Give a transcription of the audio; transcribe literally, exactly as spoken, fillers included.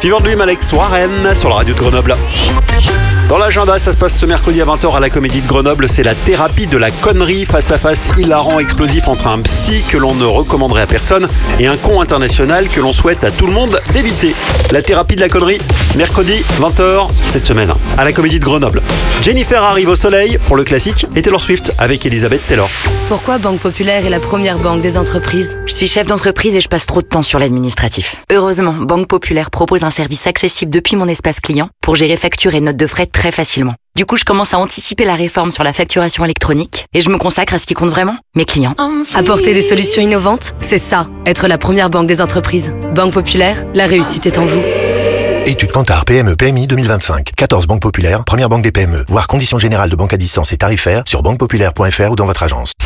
Fever Dream, Alex Warren sur la radio de Grenoble. Dans l'agenda, ça se passe ce mercredi à vingt heures à la Comédie de Grenoble. C'est la thérapie de la connerie, face à face hilarant, explosif entre un psy que l'on ne recommanderait à personne et un con international que l'on souhaite à tout le monde d'éviter. La thérapie de la connerie, mercredi vingt heures cette semaine à la Comédie de Grenoble. Jennifer arrive au soleil pour le classique et Taylor Swift avec Elisabeth Taylor. Pourquoi Banque Populaire est la première banque des entreprises? Je suis chef d'entreprise et je passe trop de temps sur l'administratif. Heureusement, Banque Populaire propose un service accessible depuis mon espace client pour gérer factures et notes de frais très facilement. Du coup, je commence à anticiper la réforme sur la facturation électronique et je me consacre à ce qui compte vraiment, mes clients. Apporter des solutions innovantes, c'est ça, être la première banque des entreprises. Banque Populaire, la réussite est en vous. Étude Kantar P M E P M I deux mille vingt-cinq. quatorze banques populaires, première banque des P M E. Voir conditions générales de banque à distance et tarifaires sur banque populaire point f r ou dans votre agence.